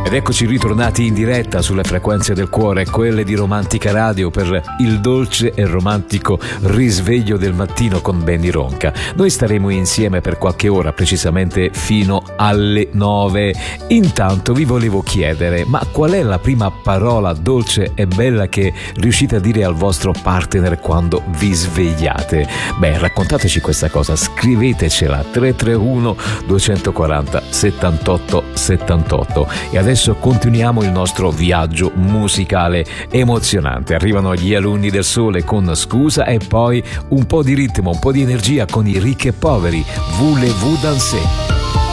Ed eccoci ritornati in diretta sulle frequenze del cuore, quelle di Romantica Radio, per il dolce e romantico risveglio del mattino con Benny Ronca. Noi staremo insieme per qualche ora, precisamente fino alle 9. Intanto vi volevo chiedere, ma qual è la prima parola dolce e bella che riuscite a dire al vostro partner quando vi svegliate? Beh, raccontateci questa cosa, scrivetecela 331 240 78 78. E adesso continuiamo il nostro viaggio musicale emozionante. Arrivano gli Alunni del Sole con Scusa e poi un po' di ritmo, un po' di energia con i Ricchi e Poveri, Voulez-vous danser?